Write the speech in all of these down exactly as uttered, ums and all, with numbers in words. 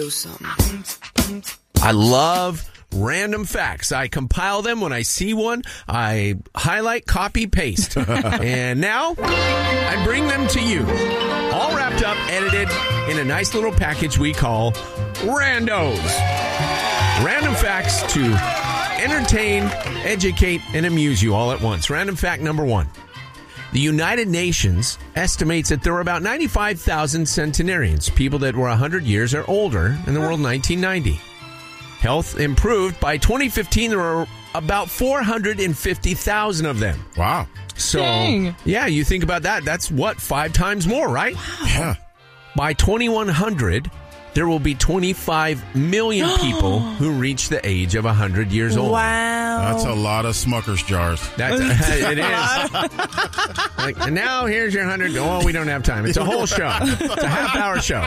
do something. I love random facts. I compile them when I see one. I highlight, copy, paste. And now I bring them to you. All wrapped up, edited in a nice little package we call Randos. Random facts to entertain, educate, and amuse you all at once. Random fact number one. The United Nations estimates that there were about ninety-five thousand centenarians, people that were one hundred years or older in the world in nineteen ninety. Health improved. By twenty fifteen, there were about four hundred fifty thousand of them. Wow. So, Dang. yeah, you think about that. That's what, five times more, right? Wow. Yeah. By twenty-one hundred, there will be twenty-five million people who reach the age of one hundred years old. Wow. That's a lot of Smucker's jars. That's it is. Like, and now here's your hundred. Oh, we don't have time. It's a whole show. It's a half hour show.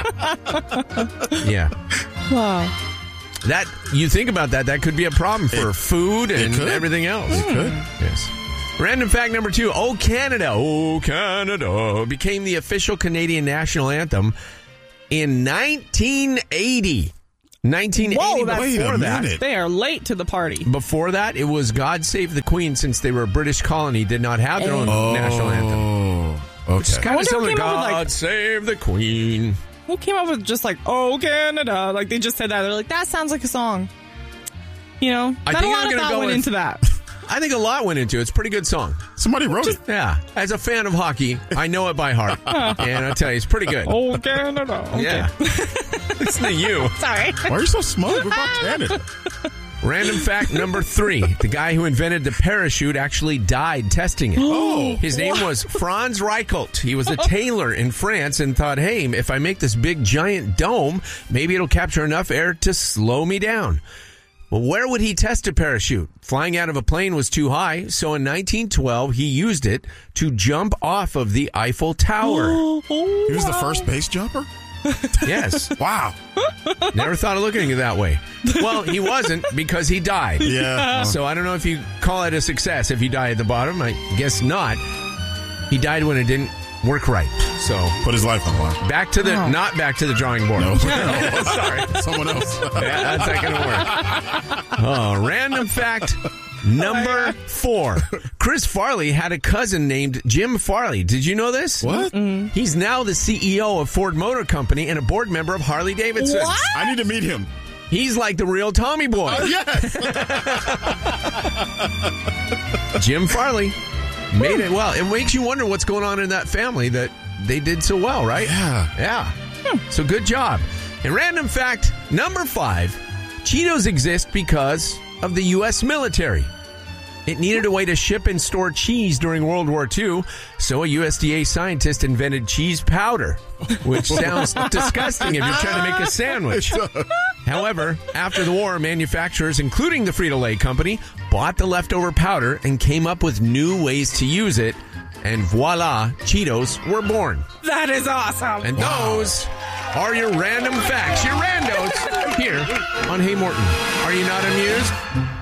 Yeah. Wow. That you think about that, that could be a problem for It- food it and could. everything else. It could. Yes. Random fact number two. Oh, Canada. Oh, Canada became the official Canadian national anthem in nineteen eighty. nineteen eighty. Whoa, that's- Wait before a that, minute. They are late to the party. Before that, it was God Save the Queen, since they were a British colony, did not have their own national anthem. Oh, It's okay. kind of wonder who similar. came up with, God like- Save the Queen. Who came up with just like, oh, Canada? Like, they just said that. They're like, that sounds like a song. You know? I Not think a I'm lot of gonna thought go went with- into that. I think a lot went into it. It's a pretty good song. Somebody wrote it. Yeah. As a fan of hockey, I know it by heart. And I'll tell you, it's pretty good. Oh, Canada. Okay. Yeah. Listen to you. Sorry. Why are you so smug about Canada? Random fact number three. The guy who invented the parachute actually died testing it. Oh. His name was Franz Reichelt. He was a tailor in France and thought, hey, if I make this big giant dome, maybe it'll capture enough air to slow me down. Well, where would he test a parachute? Flying out of a plane was too high, so in nineteen twelve, he used it to jump off of the Eiffel Tower. Oh, He was the wow. first base jumper? Yes. Wow. Never thought of looking at it that way. Well, he wasn't, because he died. Yeah. So I don't know if you call it a success if you die at the bottom. I guess not. He died when it didn't work right. So Put his life on the line. back to the, Oh. not back to the drawing board. No. Sorry. Someone else. Yeah, that's not going to work. Oh, random fact number four. Chris Farley had a cousin named Jim Farley. Did you know this? What? He's now the C E O of Ford Motor Company and a board member of Harley Davidson. What? I need to meet him. He's like the real Tommy Boy. Oh, yes. Jim Farley made it well. It makes you wonder what's going on in that family that they did so well, right? Yeah. Yeah. So good job. And random fact number five, Cheetos exist because of the U S military. It needed a way to ship and store cheese during World War Two, so a U S D A scientist invented cheese powder, which sounds disgusting if you're trying to make a sandwich. However, after the war, manufacturers, including the Frito-Lay company, bought the leftover powder and came up with new ways to use it, and voila, Cheetos were born. That is awesome. And those are your random facts, your randos, here on Hey Morton. Are you not amused?